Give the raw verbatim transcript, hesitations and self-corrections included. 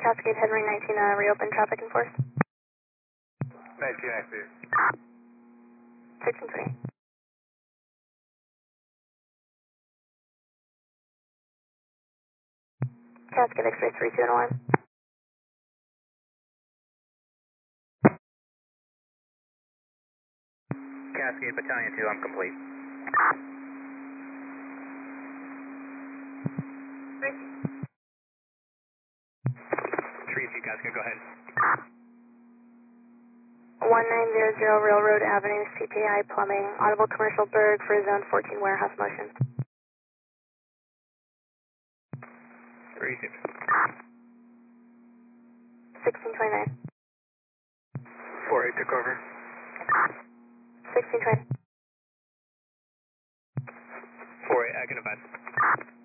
Cascade, Henry nineteen, uh, reopen traffic enforced. nineteen active. sixteen twenty. Cascade X-ray three two and one. Cascade Battalion two, I'm complete. Tracy, Cascade, go ahead. one nine zero zero Railroad Avenue, C P I Plumbing, Audible Commercial Berg for Zone fourteen Warehouse Motion. three six. sixteen twenty-nine. four eight took over. sixteen twenty. four eight, I can advance.